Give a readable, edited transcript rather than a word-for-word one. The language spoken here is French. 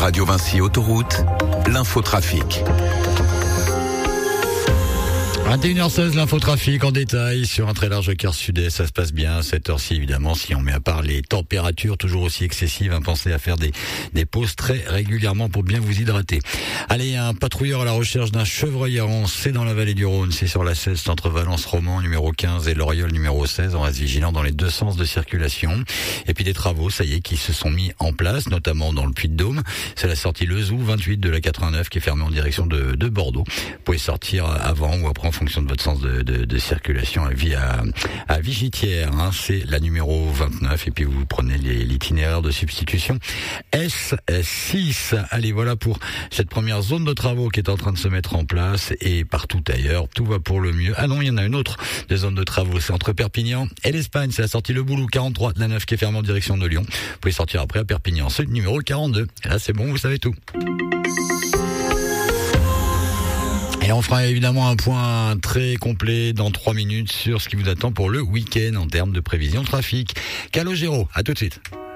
Radio Vinci Autoroute, l'infotrafic. 21h16, l'infotrafic en détail sur un très large quart sud-est. Ça se passe bien à cette heure-ci, évidemment, si on met à part les températures toujours aussi excessives. Pensez à faire des pauses très régulièrement pour bien vous hydrater. Allez, un patrouilleur à la recherche d'un chevreuil errant, c'est dans la vallée du Rhône, c'est sur la 16, c'est entre Valence-Roman, numéro 15, et Loriol, numéro 16. On reste vigilant dans les deux sens de circulation. Et puis des travaux, ça y est, qui se sont mis en place, notamment dans le Puy-de-Dôme. C'est la sortie Lezou, 28 de la 89, qui est fermée en direction de Bordeaux. Vous pouvez sortir avant ou après en fonction de votre sens de circulation à Vigitières, c'est la numéro 29, et puis vous prenez l'itinéraire de substitution SS6. Allez, voilà pour cette première zone de travaux qui est en train de se mettre en place, et partout ailleurs, tout va pour le mieux. Ah non, il y en a une autre des zones de travaux, c'est entre Perpignan et l'Espagne, c'est la sortie Le Boulou, 43 de la 9 qui est fermée en direction de Lyon. Vous pouvez sortir après à Perpignan, c'est le numéro 42. Et là, c'est bon, vous savez tout. Et on fera évidemment un point très complet dans 3 minutes sur ce qui vous attend pour le week-end en termes de prévision trafic. Calogero, à tout de suite.